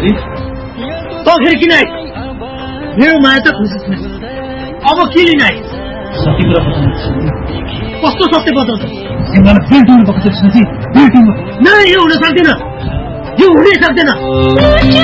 छोरी त फेरि किन आइ मेरो माया त खुसी छैन अब के लिन आइ सत्य कुरा बताउनु कस्तो सत्य बताउँछ तिमीलाई बिल्डिङ बक्दैछ नि बिल्डिङ नै यो हुन सक्दैन